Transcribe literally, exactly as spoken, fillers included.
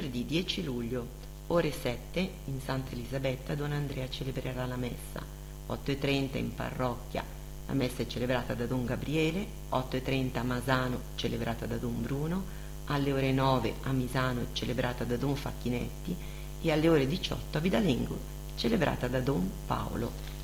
venerdì dieci luglio, ore sette, in Santa Elisabetta Don Andrea celebrerà la messa, otto e trenta in parrocchia, la messa è celebrata da Don Gabriele, otto e trenta a Masano celebrata da Don Bruno, alle ore nove a Misano celebrata da Don Facchinetti e alle ore diciotto a Vidalengo celebrata da Don Paolo.